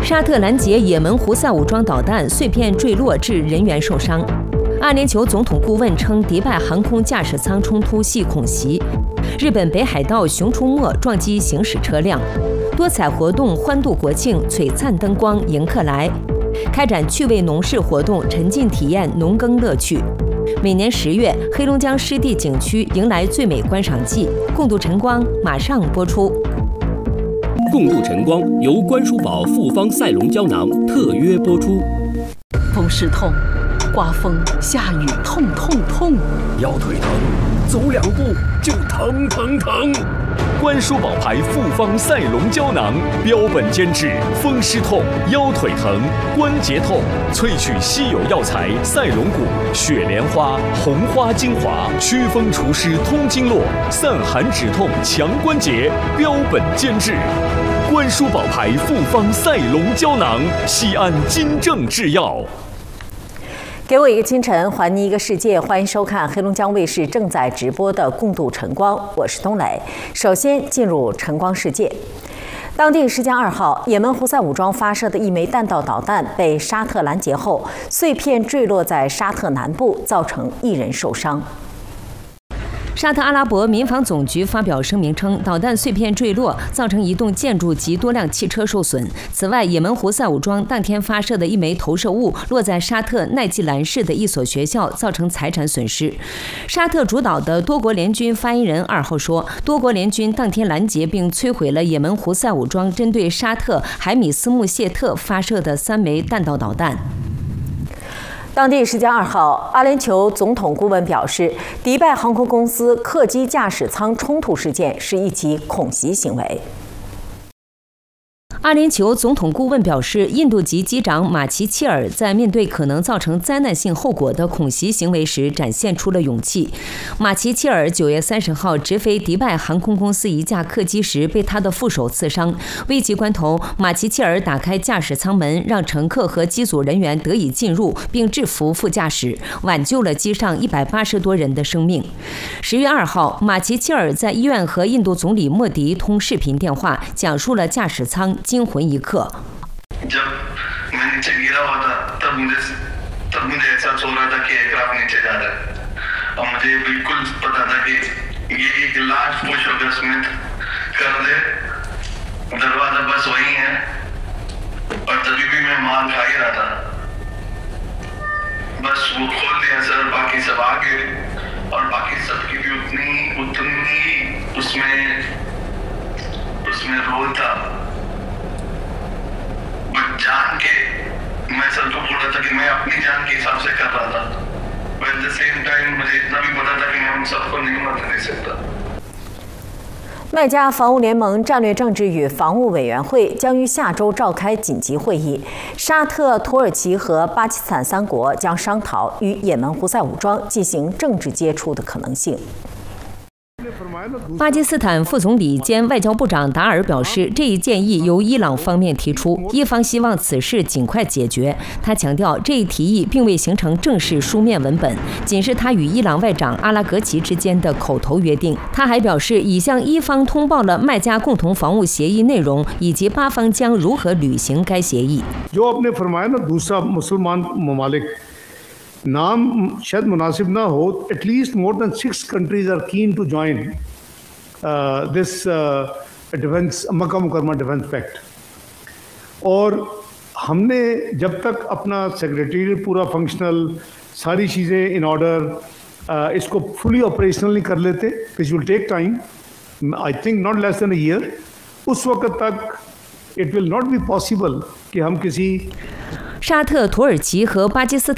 沙特拦截也门胡塞武装导弹碎片坠落，致人员受伤。阿联酋总统顾问称，迪拜航空驾驶舱冲突系恐袭。日本北海道熊出没撞击行驶车辆。多彩活动欢度国庆，璀璨灯光迎客来。开展趣味农事活动，沉浸体验农耕乐趣。每年10月，黑龙江湿地景区迎来最美观赏季，共度晨光马上播出。 共度晨光由关书宝复方赛龙胶囊特约播出。 风湿痛，刮风下雨痛痛痛， 腰腿疼，走2步就疼疼疼。 关书宝牌复方赛龙胶囊，标本兼治风湿痛、腰腿疼、关节痛，萃取稀有药材赛龙骨、雪莲花、红花精华，祛风除湿通经络，散寒止痛强关节，标本兼治。关书宝牌复方赛龙胶囊，西安金正制药。 给我一个清晨，还你一个世界。欢迎收看黑龙江卫视正在直播的《共度晨光》，我是东磊。首先进入晨光世界。当地时间2号，也门胡塞武装发射的一枚弹道导弹被沙特拦截后，碎片坠落在沙特南部，造成1人受伤。 沙特阿拉伯民防总局发表声明称，导弹碎片坠落，造成一栋建筑及多辆汽车受损。此外，也门胡塞武装当天发射的一枚投射物落在沙特奈季兰市的一所学校，造成财产损失。沙特主导的多国联军发言人2号说，多国联军当天拦截并摧毁了也门胡塞武装针对沙特海米斯穆谢特发射的3枚弹道导弹。 当地时间2号，阿联酋总统顾问表示，迪拜航空公司客机驾驶舱冲突事件是一起恐袭行为。 阿联酋总统顾问表示，印度籍机长马齐切尔在面对可能造成灾难性后果的恐袭行为时展现出了勇气。马齐切尔9月30号直飞迪拜航空公司一架客机时被他的副手刺伤，危急关头，马齐切尔打开驾驶舱门，让乘客和机组人员得以进入，并制服副驾驶，挽救了机上180多人的生命。10月2号，马齐切尔在医院和印度总理莫迪通视频电话，讲述了驾驶舱惊魂一刻。 जब मैं नीचे गिरा हुआ था तब मुझे एहसास हो रहा था कि एयरक्राफ्ट नीचे जा रहा है और मुझे बिल्कुल पता था कि ये एक लास्ट पुश अगर स्मिथ कर दे दरवाजा बस वही है और तभी भी मैं मार खा ही रहा था बस वो खोल दिया सर बाकी सब आ गए और बाकी सबकी भी उतनी उसमें रोल था जान के मैं सबको बोला था कि मैं अपनी जान के हिसाब से कर रहा था but at the same time मुझे इतना भी पता था कि मैं उन सबको नहीं मरने दे सकता。 麦加防务联盟战略政治与防务委员会将于下周召开紧急会议，沙特、土耳其和巴基斯坦3国将商讨与也门胡塞武装进行政治接触的可能性。巴基斯坦副总理兼外交部长达尔表示，这一建议由伊朗方面提出，伊方希望此事尽快解决。他强调，这一提议并未形成正式书面文本，仅是他与伊朗外长阿拉格齐之间的口头约定。他还表示，已向伊方通报了麦加共同防务协议内容，以及巴方将如何履行该协议。 नाम शायद मुनासिब ना हो at least more than 6 countries are keen to join this defence मक्का मुकरमा डिफेंस पैक्ट और हमने जब तक अपना सेक्रेटेरिएट पूरा फंक्शनल सारी चीज़ें इन ऑर्डर इसको फुली ऑपरेशनल नहीं कर लेते which will take time I think not less than a year उस वक्त तक it will not be possible कि हम किसी 沙特、土耳其和巴基斯坦